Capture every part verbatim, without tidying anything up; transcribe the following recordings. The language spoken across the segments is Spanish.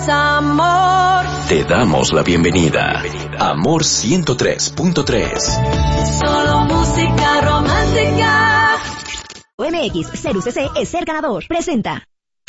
Amor. Te damos la bienvenida. Amor ciento tres punto tres. Solo música romántica. O M X, ser U C C es ser ganador. Presenta.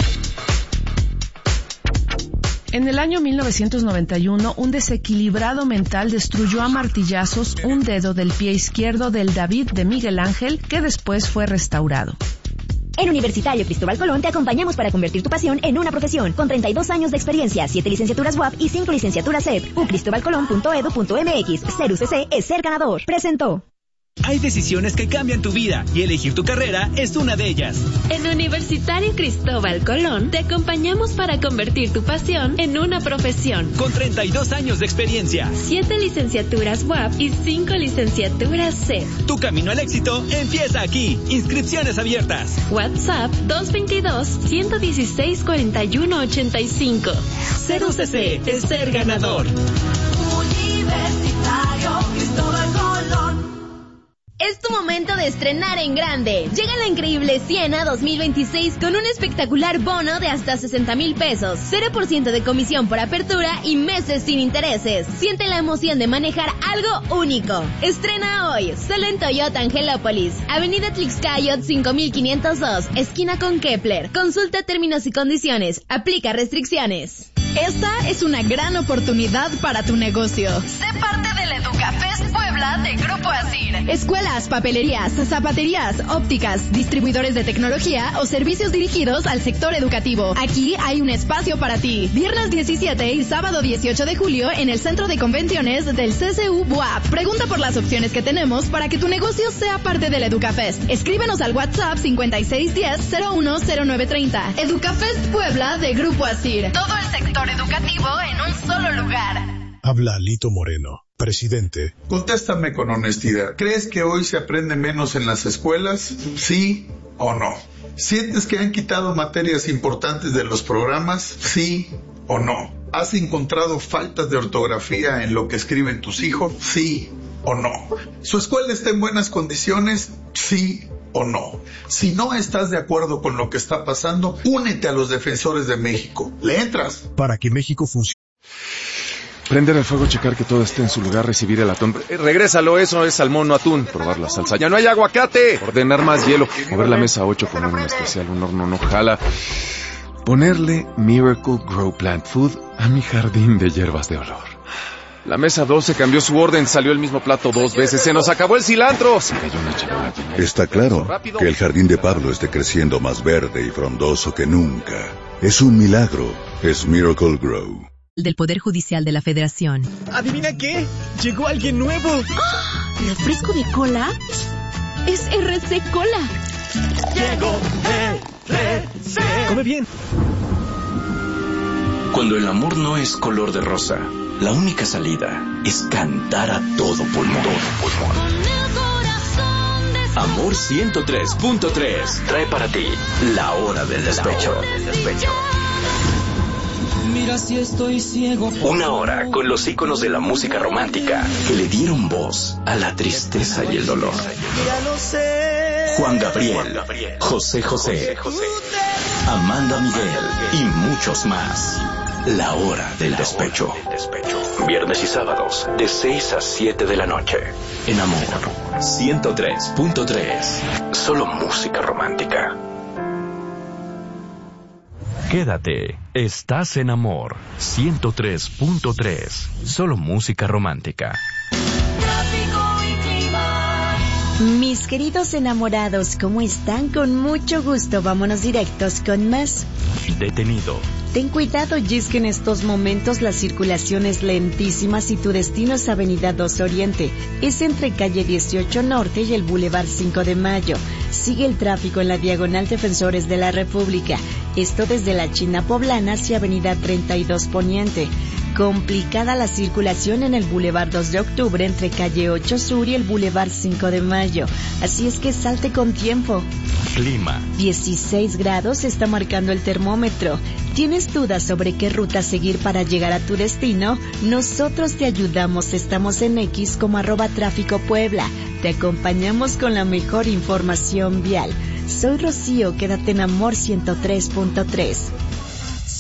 En el año mil novecientos noventa y uno, un desequilibrado mental destruyó a martillazos un dedo del pie izquierdo del David de Miguel Ángel, que después fue restaurado. En Universitario Cristóbal Colón te acompañamos para convertir tu pasión en una profesión. Con treinta y dos años de experiencia, siete licenciaturas U A P y cinco licenciaturas C E P. u cristobal colón punto edu punto m x. Ser U C C es ser ganador. Presentó. Hay decisiones que cambian tu vida y elegir tu carrera es una de ellas. En Universitario Cristóbal Colón te acompañamos para convertir tu pasión en una profesión. Con treinta y dos años de experiencia, siete licenciaturas U A P y cinco licenciaturas C E P. Tu camino al éxito empieza aquí. Inscripciones abiertas. WhatsApp dos veintidós, ciento dieciséis, cuarenta y uno, ochenta y cinco. Ser U C C es ser ganador. Universitario Cristóbal Colón. Es tu momento de estrenar en grande. Llega la increíble Siena dos mil veintiséis con un espectacular bono de hasta sesenta mil pesos, cero por ciento de comisión por apertura y meses sin intereses. Siente la emoción de manejar algo único. Estrena hoy, solo en Toyota Angelópolis, Avenida Tlixcayot cinco mil quinientos dos, esquina con Kepler. Consulta términos y condiciones. Aplica restricciones. Esta es una gran oportunidad para tu negocio. Sé parte del EducaFest Puebla de Grupo Asir. Escuelas, papelerías, zapaterías, ópticas, distribuidores de tecnología o servicios dirigidos al sector educativo. Aquí hay un espacio para ti. Viernes diecisiete y sábado dieciocho de julio en el Centro de Convenciones del C C U B U A P. Pregunta por las opciones que tenemos para que tu negocio sea parte del EducaFest. Escríbenos al WhatsApp cincuenta y seis diez, cero uno cero nueve treinta. EducaFest Puebla de Grupo Asir. Todo el sector educativo en un solo lugar. Habla Alito Moreno, presidente. Contéstame con honestidad. ¿Crees que hoy se aprende menos en las escuelas? ¿Sí o no? ¿Sientes que han quitado materias importantes de los programas? ¿Sí o no? ¿Has encontrado faltas de ortografía en lo que escriben tus hijos? ¿Sí o no? ¿Su escuela está en buenas condiciones? ¿Sí o no? Si no estás de acuerdo con lo que está pasando, únete a los defensores de México. ¿Le entras? Para que México funcione. Prender el fuego, checar que todo esté en su lugar, recibir el atún. Eh, regrésalo, eso es salmón, no atún. Probar la salsa. ¡Ya no hay aguacate! Ordenar más hielo. Mover la mesa ocho, poner un especial, un horno no jala. Ponerle Miracle Grow Plant Food a mi jardín de hierbas de olor. La mesa doce cambió su orden, salió el mismo plato dos veces, se nos acabó el cilantro. Se cayó una charola. Está claro que el jardín de Pablo esté creciendo más verde y frondoso que nunca. Es un milagro, es Miracle Grow. Del Poder Judicial de la Federación. ¿Adivina qué? Llegó alguien nuevo. ¡Oh! ¿Refresco de cola? Es R C Cola. Llegó R C. Come bien. Cuando el amor no es color de rosa, la única salida es cantar a todo pulmón. Amor ciento tres punto tres trae para ti la hora del despecho. Mira si estoy ciego. Una hora con los íconos de la música romántica que le dieron voz a la tristeza y el dolor. Juan Gabriel, José José, Amanda Miguel y muchos más. La hora del despecho. Viernes y sábados de seis a siete de la noche. En Amor ciento tres punto tres. Solo música romántica. Quédate, estás en Amor ciento tres punto tres. Solo música romántica. Mis queridos enamorados, ¿cómo están? Con mucho gusto, vámonos directos con más. Detenido. Ten cuidado, y es que en estos momentos la circulación es lentísima si tu destino es Avenida dos Oriente. Es entre calle dieciocho Norte y el Boulevard cinco de Mayo. Sigue el tráfico en la Diagonal Defensores de la República. Esto desde la China Poblana hacia Avenida treinta y dos Poniente. Complicada la circulación en el Boulevard dos de Octubre entre calle ocho Sur y el Boulevard cinco de Mayo. Así es que salte con tiempo. Clima. dieciséis grados está marcando el termómetro. ¿Tienes dudas sobre qué ruta seguir para llegar a tu destino? Nosotros te ayudamos. Estamos en X como arroba tráfico Puebla. Te acompañamos con la mejor información vial. Soy Rocío, quédate en Amor ciento tres punto tres.